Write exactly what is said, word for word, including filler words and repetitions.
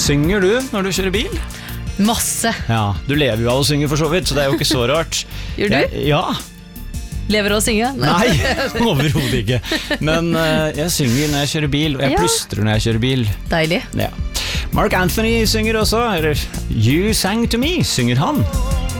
Synger du når du kjører bil? Masse. Ja, du lever jo av å synge for så vidt, så det er jo ikke så rart. Gjør du? Jeg, ja. Lever du å synge? Nei, overhodet ikke. Men uh, jeg synger når jeg kjører bil, og jeg Ja. plystrer når jeg kjører bil. Deilig. Ja. Mark Anthony synger også, eller You Sang To Me synger han.